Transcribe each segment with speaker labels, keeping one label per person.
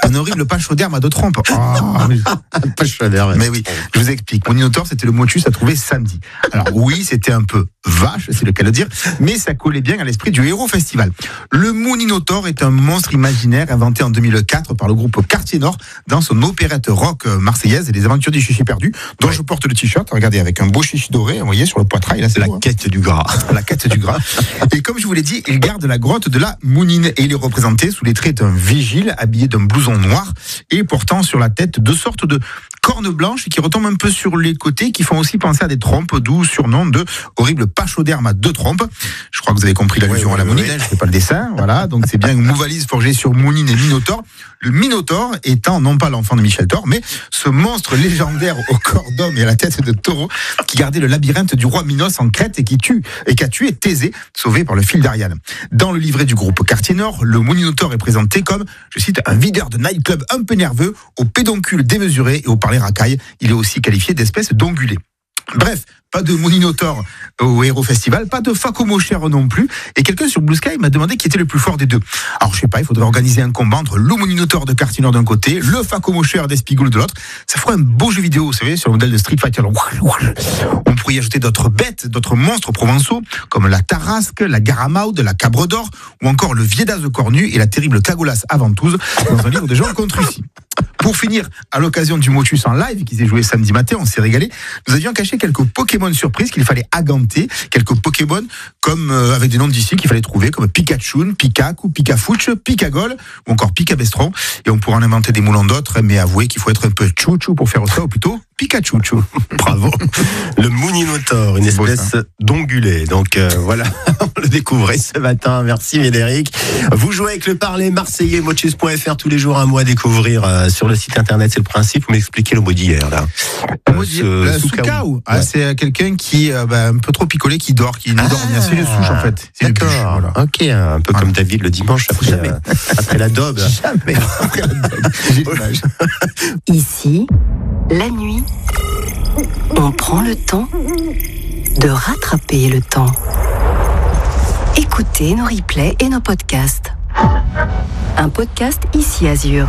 Speaker 1: Un horrible pachyderme à deux trompes.
Speaker 2: Pachyderme.
Speaker 1: Mais oui, je vous explique. Moninotaure, c'était le motus à trouver samedi. Alors oui, c'était un peu vache, c'est le cas de dire, mais ça collait bien à l'esprit du Héros Festival. Le Moninotaure est un monstre imaginaire inventé en 2004 par le groupe Quartier Nord dans son opérette rock marseillaise et les aventures du chichi perdu, dont je porte le t-shirt, regardez, avec un beau chichi doré, vous voyez, sur le poitrail. Là, c'est
Speaker 2: la
Speaker 1: beau,
Speaker 2: quête du gras.
Speaker 1: La quête du gras. Et comme je vous l'ai dit, il garde la grotte de la Mounine et il est représenté sous les traits d'un vigile habillé d'un blouson noir et portant sur la tête deux sortes de cornes blanches qui retombent un peu sur les côtés, qui font aussi penser à des trompes, d'où surnom de horrible pachyderme à deux trompes. Je crois que vous avez compris l'allusion à la Mounine, je ne fais pas le dessin, voilà, donc c'est bien une mouvalise forgée sur Mounine et Minotaure. Le Minotaure étant non pas l'enfant de Michel Thor, mais ce monstre légendaire au corps d'homme et à la tête de taureau qui gardait le labyrinthe du roi Minos en Crète et qui a tué Thésée, sauvé par le fil d'Ariane. Dans le livret du groupe Quartier Nord, le Moninotaure est présenté comme, je cite, un videur de nightclub un peu nerveux, au pédoncule démesuré et au parler racaille. Il est aussi qualifié d'espèce d'ongulé. Bref, pas de Moninotaure au Héros Festival, pas de Facomocher non plus. Et quelqu'un sur Blue Sky m'a demandé qui était le plus fort des deux. Alors je sais pas, il faudrait organiser un combat entre le Moninotaure de Quartier Nord d'un côté, le Facomocher d'Espigoule de l'autre. Ça ferait un beau jeu vidéo, vous savez, sur le modèle de Street Fighter. On pourrait y ajouter d'autres bêtes, d'autres monstres provençaux, comme la Tarasque, la Garamaude, la Cabre d'Or, ou encore le Viedaz cornu et la terrible Cagolas Aventouse, dans un livre de Jean Contrucy. Pour finir, à l'occasion du Motus en live qui s'est joué samedi matin, on s'est régalé. Nous avions caché quelques Pokémon surprises qu'il fallait aganter, quelques Pokémon comme avec des noms d'ici qu'il fallait trouver, comme Pikachu, Pikaku, Pikafouch, Pikagol ou encore Pikabestron. Et on pourra en inventer des moulants d'autres, mais avouez qu'il faut être un peu chouchou pour faire ça, ou plutôt Pikachu.
Speaker 2: Bravo. Le Moninotaure, une espèce d'ongulé. Donc voilà, on le découvrait ce matin. Merci Médéric. Vous jouez avec le parler marseillais, motus.fr tous les jours, un mot à découvrir sur le site internet, c'est le principe. Vous m'expliquez le mot d'hier là.
Speaker 1: Le mot d'hier, Soukaou. Ah, c'est quelqu'un qui un peu trop picolé, qui dort, qui nous dort bien. C'est les souches en fait. C'est
Speaker 2: d'accord. Voilà. Ok, un peu comme David le dimanche après la daube.
Speaker 1: Jamais après la daube.
Speaker 3: Ici, la nuit, on prend le temps de rattraper le temps. Écoutez nos replays et nos podcasts. Un podcast Ici Azur.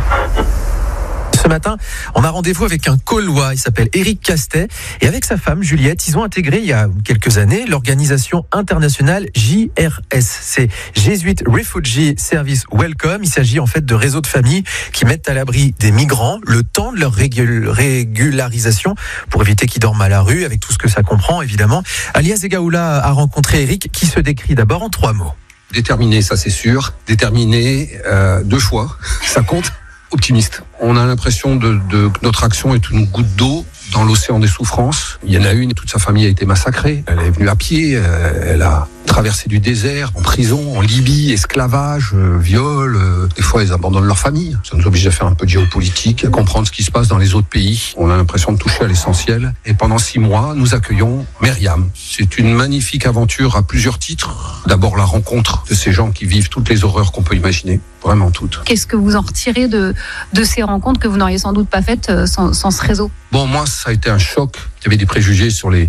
Speaker 4: Ce matin, on a rendez-vous avec un Caulois, il s'appelle Éric Castet, et avec sa femme Juliette, ils ont intégré il y a quelques années l'organisation internationale JRS, c'est Jesuit Refugee Service Welcome. Il s'agit en fait de réseaux de familles qui mettent à l'abri des migrants le temps de leur régularisation pour éviter qu'ils dorment à la rue, avec tout ce que ça comprend évidemment. Alia Zegaoula a rencontré Éric qui se décrit d'abord en 3 mots.
Speaker 5: Déterminé, ça c'est sûr. Déterminé, 2 choix, ça compte. Optimiste. On a l'impression de notre action est une goutte d'eau dans l'océan des souffrances. Il y en a une, toute sa famille a été massacrée. Elle est venue à pied, elle a traversé du désert, en prison, en Libye, esclavage, viol. Des fois, ils abandonnent leur famille. Ça nous oblige à faire un peu de géopolitique, à comprendre ce qui se passe dans les autres pays. On a l'impression de toucher à l'essentiel. Et pendant 6 mois, nous accueillons Myriam. C'est une magnifique aventure à plusieurs titres. D'abord, la rencontre de ces gens qui vivent toutes les horreurs qu'on peut imaginer. Vraiment toutes.
Speaker 6: Qu'est-ce que vous en retirez de ces rencontres que vous n'auriez sans doute pas faites sans ce réseau?
Speaker 5: Bon, moi, ça a été un choc. Il y avait des préjugés sur les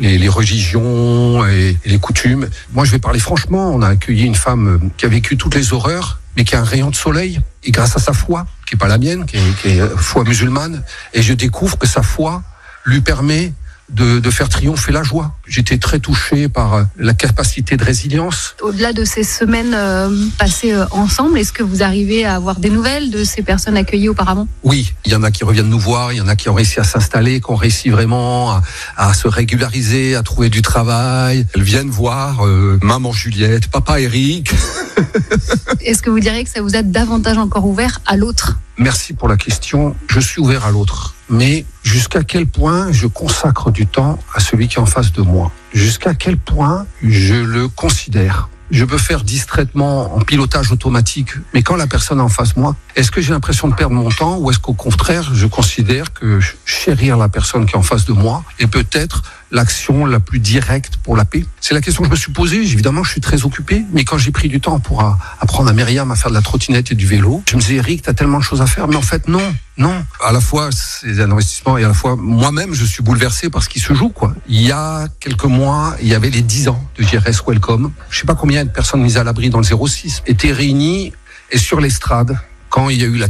Speaker 5: religions et les coutumes. Moi, je vais parler franchement. On a accueilli une femme qui a vécu toutes les horreurs, mais qui a un rayon de soleil. Et grâce à sa foi, qui est pas la mienne, qui est foi musulmane, et je découvre que sa foi lui permet de faire triompher la joie. J'étais très touché par la capacité de résilience.
Speaker 6: Au-delà de ces semaines passées ensemble, est-ce que vous arrivez à avoir des nouvelles de ces personnes accueillies auparavant?
Speaker 5: Oui, il y en a qui reviennent nous voir, il y en a qui ont réussi à s'installer, qui ont réussi vraiment à se régulariser, à trouver du travail. Elles viennent voir maman Juliette, papa Eric.
Speaker 6: Est-ce que vous diriez que ça vous a davantage encore ouvert à l'autre?
Speaker 5: Merci pour la question. Je suis ouvert à l'autre. Mais jusqu'à quel point je consacre du temps à celui qui est en face de moi? Jusqu'à quel point je le considère? Je peux faire distraitement en pilotage automatique, mais quand la personne est en face de moi, est-ce que j'ai l'impression de perdre mon temps ou est-ce qu'au contraire, je considère que chérir la personne qui est en face de moi est peut-être l'action la plus directe pour la paix? C'est la question que je me suis posée. Évidemment, je suis très occupé, mais quand j'ai pris du temps pour apprendre à Myriam à faire de la trottinette et du vélo, je me disais, Eric, t'as tellement de choses à faire, mais en fait, non. À la fois, c'est un investissement et à la fois, moi-même, je suis bouleversé par ce qui se joue, quoi. Il y a quelques mois, il y avait les 10 ans de JRS Welcome. Je sais pas combien de personnes mises à l'abri dans le 06 étaient réunies et sur l'estrade, quand il y a eu la